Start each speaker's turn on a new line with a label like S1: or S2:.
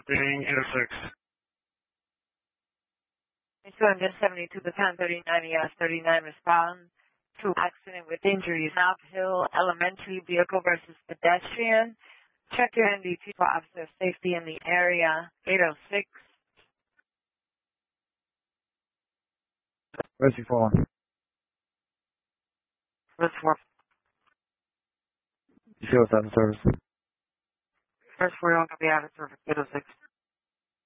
S1: being 806.
S2: 272 to 1039 ES 39 respond to accident with injuries. South Hill Elementary vehicle versus pedestrian. Check your NDT for officer safety in the area. 806.
S3: Rescue 4.
S2: First 4.
S3: You feel it's out of service.
S2: First 4 going to be out of service. 806.